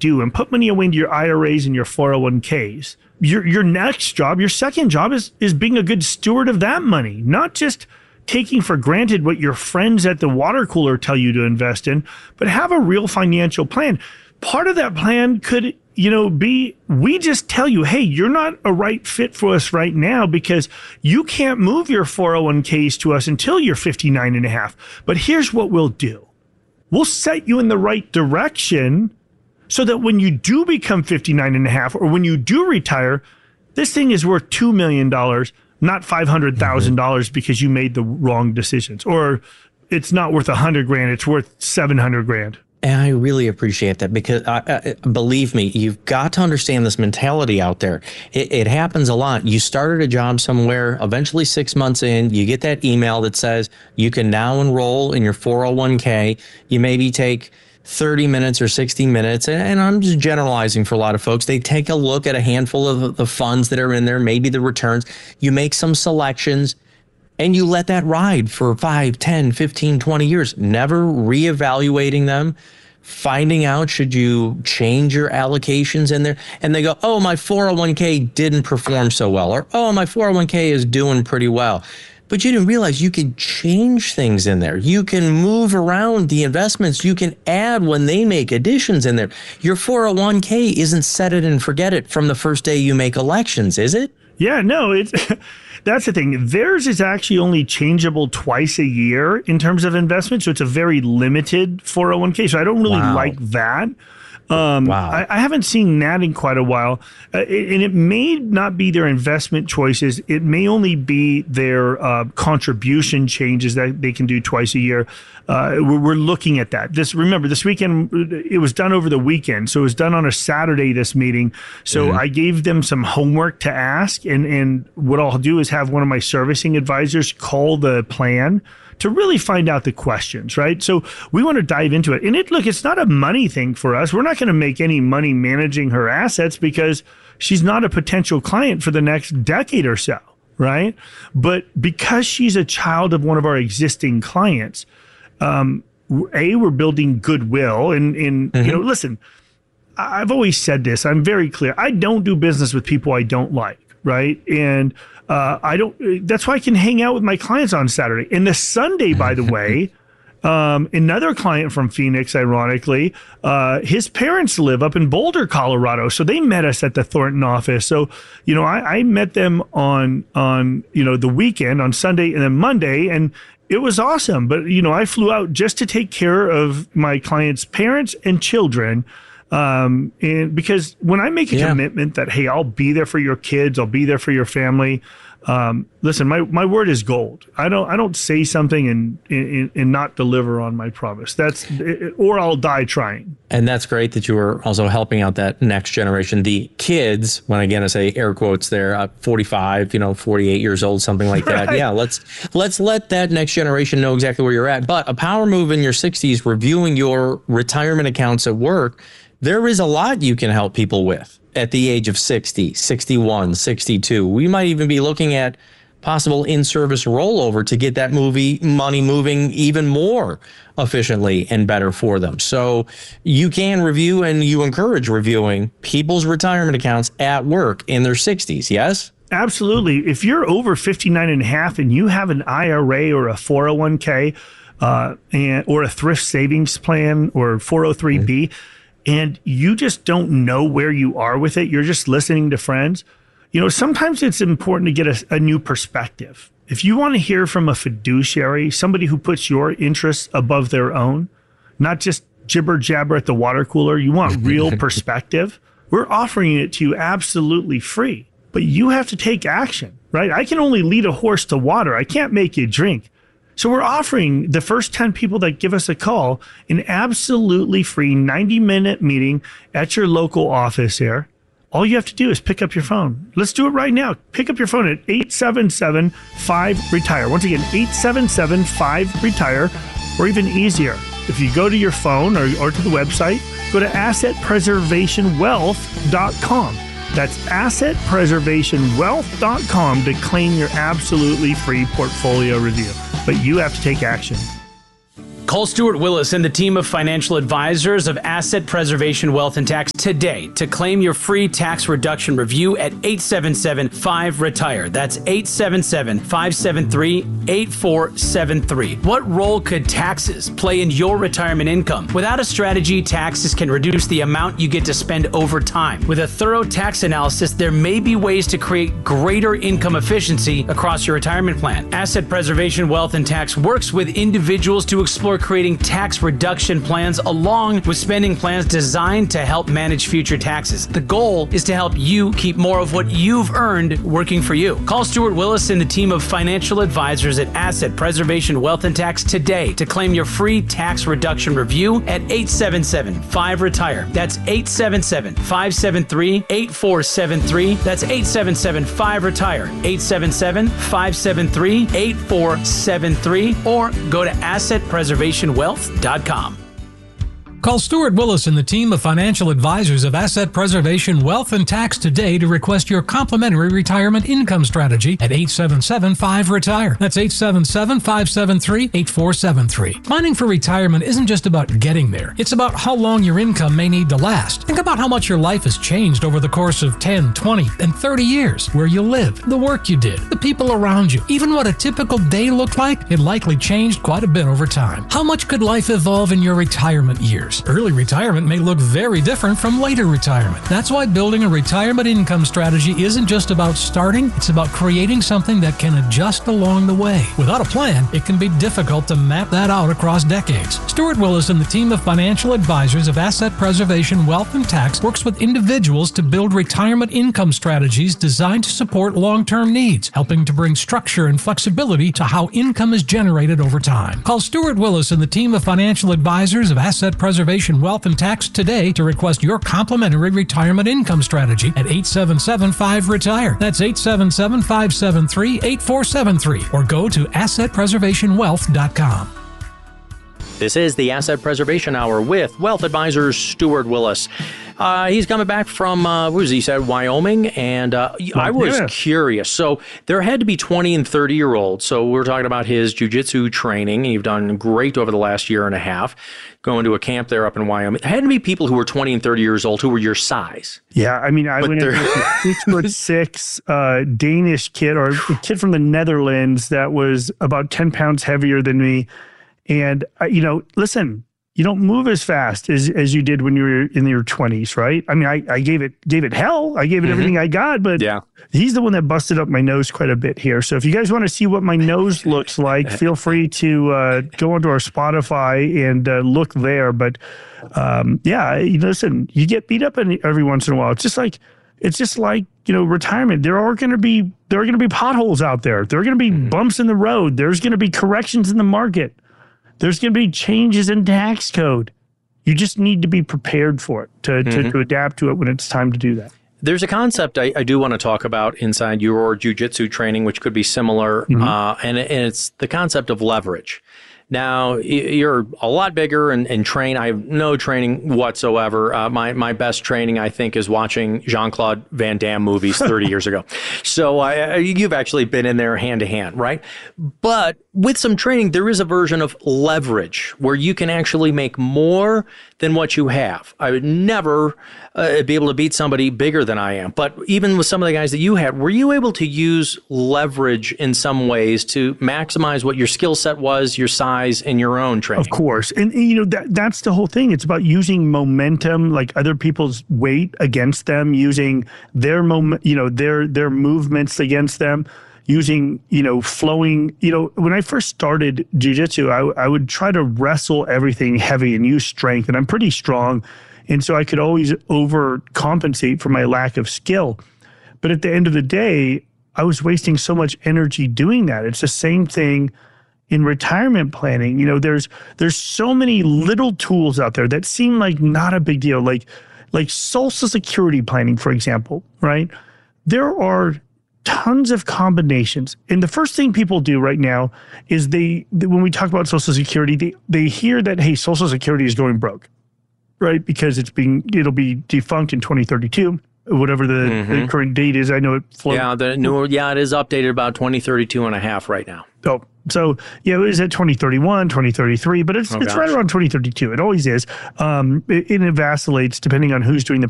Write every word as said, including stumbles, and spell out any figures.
do and put money away into your I R As and your four oh one k's. Your your next job, your second job is is being a good steward of that money, not just taking for granted what your friends at the water cooler tell you to invest in, but have a real financial plan. Part of that plan could, you know, be, we just tell you, hey, you're not a right fit for us right now because you can't move your four oh one k's to us until you're fifty-nine and a half. But here's what we'll do. We'll set you in the right direction so that when you do become fifty-nine and a half or when you do retire, this thing is worth two million dollars, not five hundred thousand dollars mm-hmm. because you made the wrong decisions. Or it's not worth a hundred grand, it's worth seven hundred grand. And I really appreciate that because, uh, uh, believe me, you've got to understand this mentality out there. It, it happens a lot. You started a job somewhere, eventually six months in, you get that email that says you can now enroll in your four oh one k. You maybe take thirty minutes or sixty minutes, and, and I'm just generalizing for a lot of folks. They take a look at a handful of the funds that are in there, maybe the returns. You make some selections, and you let that ride for five, ten, fifteen, twenty years, never reevaluating them, finding out should you change your allocations in there. And they go, oh, my four oh one k didn't perform so well, or oh, my four oh one k is doing pretty well. But you didn't realize you could change things in there. You can move around the investments. You can add when they make additions in there. Your four oh one k isn't set it and forget it from the first day you make elections, is it? Yeah, no, it's that's the thing. Theirs is actually only changeable twice a year in terms of investment. So it's a very limited four oh one k. So I don't really Wow. like that. Um, Wow. I, I haven't seen that in quite a while. Uh, it, and it may not be their investment choices. It may only be their uh, contribution changes that they can do twice a year. Uh, we're, we're looking at that. This remember, this weekend, it was done over the weekend. So it was done on a Saturday, this meeting. So mm-hmm. I gave them some homework to ask. And, and what I'll do is have one of my servicing advisors call the plan to really find out the questions, right? So we want to dive into it. And it look, it's not a money thing for us. We're not going to make any money managing her assets because she's not a potential client for the next decade or so, right? But because she's a child of one of our existing clients, um, A, we're building goodwill. And, and mm-hmm. you know, listen, I've always said this. I'm very clear. I don't do business with people I don't like, right? And Uh, I don't, that's why I can hang out with my clients on Saturday. And the Sunday, by the way, um, another client from Phoenix, ironically, uh, his parents live up in Boulder, Colorado. So they met us at the Thornton office. So, you know, I, I met them on, on, you know, the weekend on Sunday and then Monday, and it was awesome. But, you know, I flew out just to take care of my clients' parents and children. Um, and because when I make a yeah. commitment that, hey, I'll be there for your kids, I'll be there for your family. Um, listen, my, my word is gold. I don't, I don't say something and, and, and not deliver on my promise. That's, or I'll die trying. And that's great that you were also helping out that next generation, the kids, when again, I say air quotes there, uh, forty-five, you know, forty-eight years old, something like that. Right. Yeah. Let's, let's let that next generation know exactly where you're at. But a power move in your sixties, reviewing your retirement accounts at work, there is a lot you can help people with at the age of sixty, sixty-one, sixty-two. We might even be looking at possible in-service rollover to get that movie money moving even more efficiently and better for them. So you can review, and you encourage reviewing people's retirement accounts at work in their sixties, yes? Absolutely. If you're over fifty-nine and a half and you have an I R A or a four oh one k uh, and or a thrift savings plan or four oh three b, mm-hmm. and you just don't know where you are with it, you're just listening to friends, you know, sometimes it's important to get a, a new perspective. If you want to hear from a fiduciary, somebody who puts your interests above their own, not just jibber jabber at the water cooler, you want real perspective, we're offering it to you absolutely free. But you have to take action, right? I can only lead a horse to water. I can't make you drink. So we're offering the first ten people that give us a call an absolutely free ninety minute meeting at your local office here. All you have to do is pick up your phone. Let's do it right now. Pick up your phone at eight seven seven, five, retire. Once again, eight seven seven, five, retire, or even easier. If you go to your phone or, or to the website, go to asset preservation wealth dot com. That's asset preservation wealth dot com to claim your absolutely free portfolio review. But you have to take action. Call Stuart Willis and the team of financial advisors of Asset Preservation Wealth and Tax today to claim your free tax reduction review at eight seven seven, five, retire. That's eight seven seven, five seven three, eight four seven three. What role could taxes play in your retirement income? Without a strategy, taxes can reduce the amount you get to spend over time. With a thorough tax analysis, there may be ways to create greater income efficiency across your retirement plan. Asset Preservation Wealth and Tax works with individuals to explore creating tax reduction plans along with spending plans designed to help manage future taxes. The goal is to help you keep more of what you've earned working for you. Call Stuart Willis and the team of financial advisors at Asset Preservation Wealth and Tax today to claim your free tax reduction review at eight seven seven, five, retire. That's eight seven seven, five seven three, eight four seven three. That's eight seven seven, five, retire. eight seven seven, five seven three, eight four seven three or go to asset preservation wealth dot com. Call Stuart Willis and the team of financial advisors of Asset Preservation Wealth and Tax today to request your complimentary retirement income strategy at eight seven seven, five, retire. That's eight seven seven, five seven three, eight four seven three. Planning for retirement isn't just about getting there. It's about how long your income may need to last. Think about how much your life has changed over the course of ten, twenty, and thirty years. Where you live, the work you did, the people around you, even what a typical day looked like, it likely changed quite a bit over time. How much could life evolve in your retirement years? Early retirement may look very different from later retirement. That's why building a retirement income strategy isn't just about starting, it's about creating something that can adjust along the way. Without a plan, it can be difficult to map that out across decades. Stuart Willis and the team of financial advisors of Asset Preservation Wealth and Tax works with individuals to build retirement income strategies designed to support long-term needs, helping to bring structure and flexibility to how income is generated over time. Call Stuart Willis and the team of financial advisors of Asset Preservation Wealth and Tax today to request your complimentary retirement income strategy at eight seven seven, five, retire. That's eight seven seven, five seven three, eight four seven three or go to asset preservation wealth dot com. This is the Asset Preservation Hour with wealth advisor Stuart Willis. Uh, he's coming back from, uh, what was he said, Wyoming, and uh, I was yeah. curious. So there had to be twenty and thirty year olds. So we're talking about his jiu-jitsu training. You've done great over the last year and a half, going to a camp there up in Wyoming. There had to be people who were twenty and thirty years old who were your size. Yeah, I mean, I But went in they're- with a six foot six uh, Danish kid or a kid from the Netherlands that was about ten pounds heavier than me. And, uh, you know, listen, you don't move as fast as, as you did when you were in your twenties, right? I mean, I, I gave it gave it hell. I gave it Mhm. everything I got, but Yeah. he's the one that busted up my nose quite a bit here. So if you guys want to see what my nose looks like, feel free to uh, go onto our Spotify and uh, look there. But um, yeah, you know, listen, you get beat up in, every once in a while. It's just like it's just like you know, retirement. There are going to be there are going to be potholes out there. There are going to be Mhm. bumps in the road. There's going to be corrections in the market. There's going to be changes in tax code. You just need to be prepared for it to, Mhm. to, to adapt to it when it's time to do that. There's a concept I, I do want to talk about inside your jiu-jitsu training, which could be similar, Mhm. uh, and, and it's the concept of leverage. Now, y- you're a lot bigger and, and train. I have no training whatsoever. Uh, my, my best training, I think, is watching Jean-Claude Van Damme movies thirty years ago. So I, I- you've actually been in there hand to hand, right? But with some training, there is a version of leverage where you can actually make more than what you have. I would never uh, be able to beat somebody bigger than I am. But even with some of the guys that you had, were you able to use leverage in some ways to maximize what your skill set was, your size, and your own training? Of course. And, and, you know, that that's the whole thing. It's about using momentum, like other people's weight against them, using their moment, you know, their their movements against them, using, you know, flowing, you know, when I first started jiu-jitsu, I, I would try to wrestle everything heavy and use strength. And I'm pretty strong. And so I could always overcompensate for my lack of skill. But at the end of the day, I was wasting so much energy doing that. It's the same thing in retirement planning. You know, there's there's so many little tools out there that seem like not a big deal, like like Social Security planning, for example, right? There are tons of combinations. And the first thing people do right now is they, they when we talk about Social Security, they, they hear that, hey, Social Security is going broke, right? Because it's being, it'll be defunct in twenty thirty-two, whatever the, Mhm. the current date is. I know it floats. Yeah, the new, yeah, it is updated about twenty thirty-two and a half right now. Oh, So, yeah, it was at twenty thirty-one, twenty thirty-three, but it's Oh, it's gosh. right around twenty thirty-two. It always is. Um, it, and it vacillates depending on who's doing the